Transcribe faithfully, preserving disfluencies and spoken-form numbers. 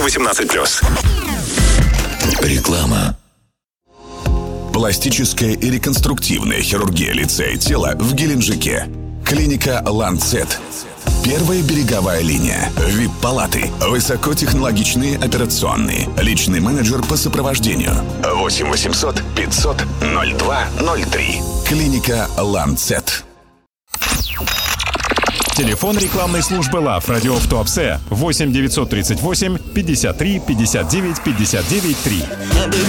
восемнадцать плюс. Реклама. Пластическая и реконструктивная хирургия лица и тела в Геленджике. Клиника «Ланцет». Первая береговая линия. ви ай пи-палаты. Высокотехнологичные операционные. Личный менеджер по сопровождению. восемь восемьсот пятьсот ноль два ноль три. Клиника «Ланцет». Телефон рекламной службы ЛАВ «Радио в Туапсе» восемь девятьсот тридцать восемь пятьдесят три пятьдесят девять пятьдесят девять три.